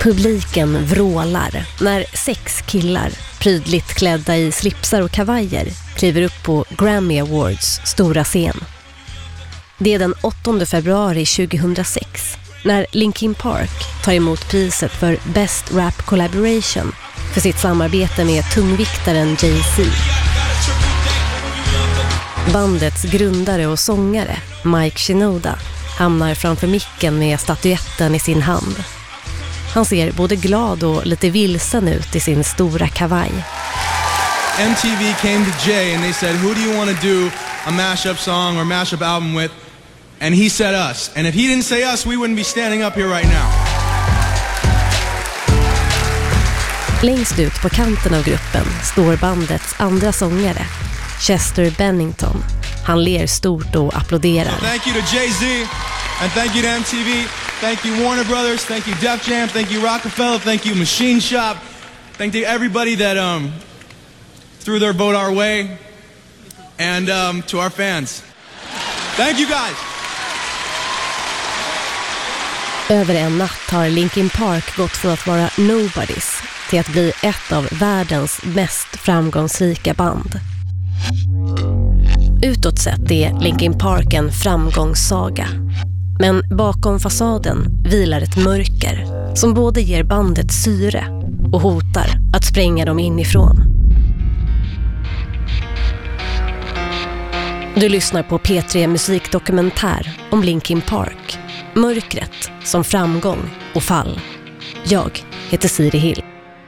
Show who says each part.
Speaker 1: Publiken vrålar när 6 killar, prydligt klädda i slipsar och kavajer, kliver upp på Grammy Awards stora scen. Det är den 8 februari 2006 när Linkin Park tar emot priset för Best Rap Collaboration för sitt samarbete med tungviktaren Jay-Z. Bandets grundare och sångare, Mike Shinoda, hamnar framför micken med statyetten i sin hand. Han ser både glad och lite vilsen ut i sin stora kavaj.
Speaker 2: MTV came to Jay and they said, who do you want to do a mashup song or mashup album with? And he said us. And if he didn't say us, we wouldn't be standing up here right now.
Speaker 1: Längst ut på kanten av gruppen står bandets andra sångare, Chester Bennington. Han ler stort och applåderar.
Speaker 2: Thank you to Jay-Z and thank you to MTV. Thank you Warner Brothers, thank you Def Jam, thank you Rockefeller, thank you Machine Shop. Thank you everybody that threw their vote our way. And to our fans. Thank you guys.
Speaker 1: Över en natt har Linkin Park gått från att vara nobodies till att bli ett av världens mest framgångsrika band. Utåt sett är Linkin Park en framgångssaga. Men bakom fasaden vilar ett mörker som både ger bandet syre och hotar att spränga dem inifrån. Du lyssnar på P3 musikdokumentär om Linkin Park. Mörkret som framgång och fall. Jag heter Siri Hill.